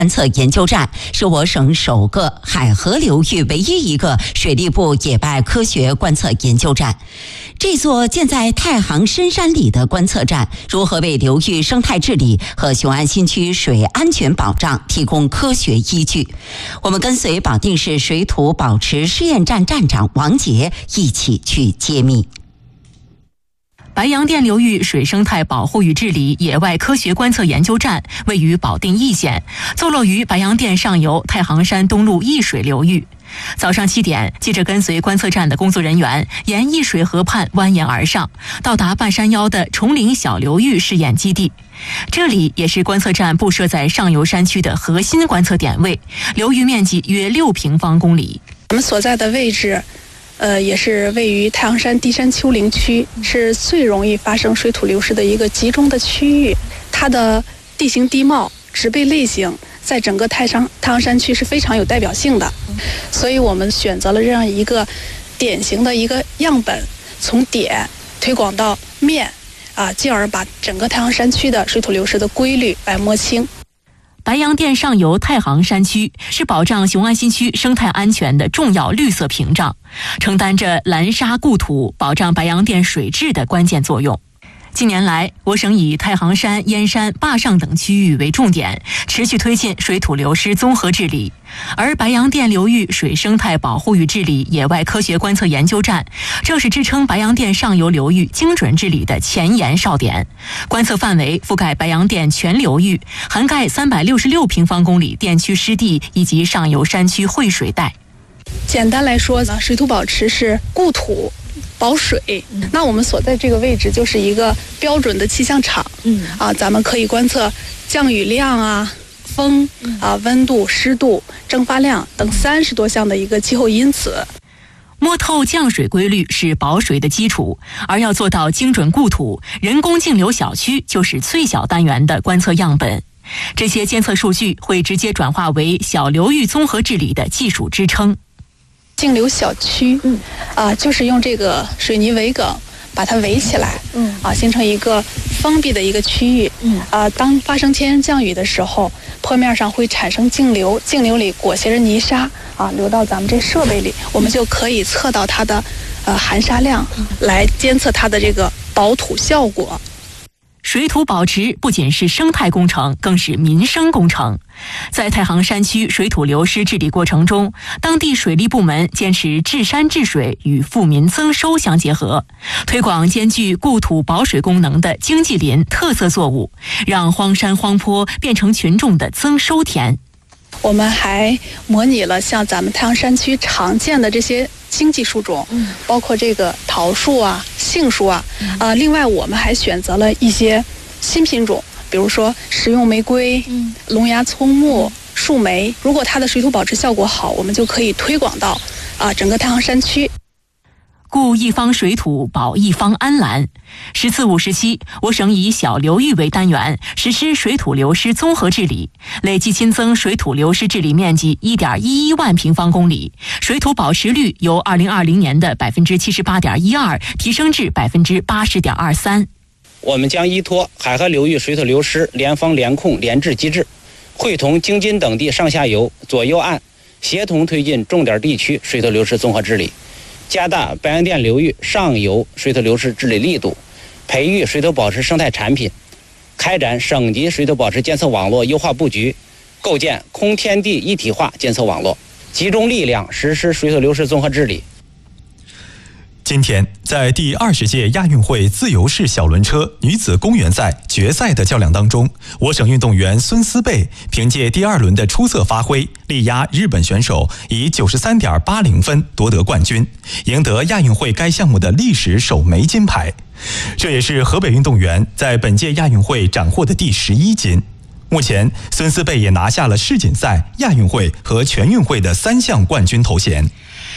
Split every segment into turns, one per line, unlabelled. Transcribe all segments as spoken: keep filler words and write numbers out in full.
观测研究站是我省首个海河流域唯一一个水利部野外科学观测研究站。这座建在太行深山里的观测站，如何为流域生态治理和雄安新区水安全保障提供科学依据？我们跟随保定市水土保持试验站站长王杰一起去揭秘。
白洋淀流域水生态保护与治理野外科学观测研究站位于保定易县，坐落于白洋淀上游太行山东路易水流域。早上七点，记者跟随观测站的工作人员沿易水河畔蜿蜒而上，到达半山腰的崇陵小流域试验基地。这里也是观测站布设在上游山区的核心观测点位，流域面积约六平方公里。
我们所在的位置呃，也是位于太行山低山丘陵区，是最容易发生水土流失的一个集中的区域。它的地形地貌、植被类型，在整个太行太行山区是非常有代表性的。所以我们选择了这样一个典型的一个样本，从点推广到面，啊，进而把整个太行山区的水土流失的规律来摸清。
白洋淀上游太行山区是保障雄安新区生态安全的重要绿色屏障，承担着拦沙固土、保障白洋淀水质的关键作用。近年来，我省以太行山、燕山、坝上等区域为重点，持续推进水土流失综合治理。而白洋淀流域水生态保护与治理野外科学观测研究站，正是支撑白洋淀上游流域精准治理的前沿哨点。观测范围覆盖白洋淀全流域，涵盖三百六十六平方公里电区湿地以及上游山区汇水带。
简单来说呢，水土保持是固土保水，那我们所在这个位置就是一个标准的气象场。嗯啊，咱们可以观测降雨量啊、风啊、温度、湿度、蒸发量等三十多项的一个气候因子。
摸透降水规律是保水的基础，而要做到精准固土，人工径流小区就是最小单元的观测样本。这些监测数据会直接转化为小流域综合治理的技术支撑。
径流小区，嗯，啊，就是用这个水泥围梗把它围起来，嗯，啊，形成一个封闭的一个区域，嗯，啊，当发生天降雨的时候，坡面上会产生径流，径流里裹挟着泥沙，啊，流到咱们这设备里，我们就可以测到它的呃含沙量，来监测它的这个保土效果。
水土保持不仅是生态工程，更是民生工程。在太行山区水土流失治理过程中，当地水利部门坚持治山治水与富民增收相结合，推广兼具固土保水功能的经济林特色作物，让荒山荒坡变成群众的增收田。
我们还模拟了像咱们太行山区常见的这些经济树种，嗯，包括这个桃树啊、杏树啊，嗯、呃，另外我们还选择了一些新品种，比如说食用玫瑰、嗯、龙牙葱木、树莓。如果它的水土保持效果好，我们就可以推广到啊、呃、整个太行山区。
固一方水土，保一方安澜。十四五时期，我省以小流域为单元，实施水土流失综合治理，累计新增水土流失治理面积 一点一一万平方公里，水土保持率由二零二零年的 百分之七十八点一二 提升至 百分之八十点二三。
我们将依托海河流域水土流失联防联控联治机制，会同京津等地上下游、左右岸，协同推进重点地区水土流失综合治理，加大白洋淀流域上游水土流失治理力度，培育水土保持生态产品，开展省级水土保持监测网络优化布局，构建空天地一体化监测网络，集中力量实施水土流失综合治理。
今天，在第二十届亚运会自由式小轮车女子公园赛决赛的较量当中，我省运动员孙思贝凭借第二轮的出色发挥，力压日本选手，以九十三点八零分夺得冠军，赢得亚运会该项目的历史首枚金牌。这也是河北运动员在本届亚运会斩获的第十一金。目前，孙思贝也拿下了世锦赛、亚运会和全运会的三项冠军头衔。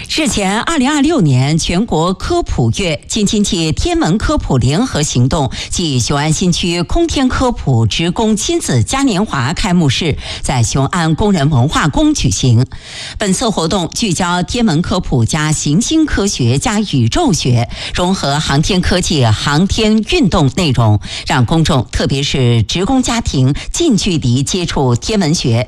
日前，二零二六年全国科普月，京津冀天文科普联合行动暨雄安新区空天科普职工亲子嘉年华开幕式在雄安工人文化宫举行。本次活动聚焦天文科普加行星科学加宇宙学，融合航天科技、航天运动内容，让公众特别是职工家庭近距离接触天文学。